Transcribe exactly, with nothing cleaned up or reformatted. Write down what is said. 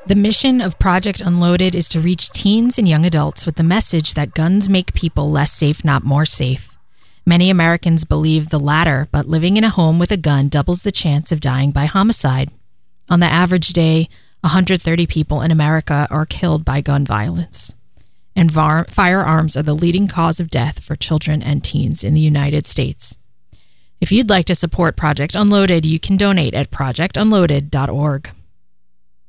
The mission of Project Unloaded is to reach teens and young adults with the message that guns make people less safe, not more safe. Many Americans believe the latter, but living in a home with a gun doubles the chance of dying by homicide. On the average day, one hundred thirty people in America are killed by gun violence. And var- firearms are the leading cause of death for children and teens in the United States. If you'd like to support Project Unloaded, you can donate at project unloaded dot org.